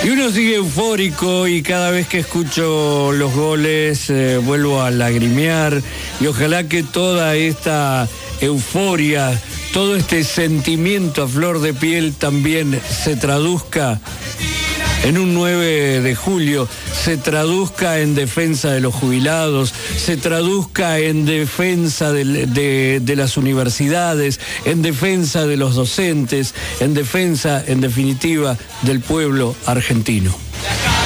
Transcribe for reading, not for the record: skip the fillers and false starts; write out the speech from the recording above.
Y uno sigue eufórico y cada vez que escucho los goles vuelvo a lagrimear y ojalá que toda esta euforia, todo este sentimiento a flor de piel también se traduzca en un 9 de julio, se traduzca en defensa de los jubilados, se traduzca en defensa de las universidades, en defensa de los docentes, en defensa, en definitiva, del pueblo argentino.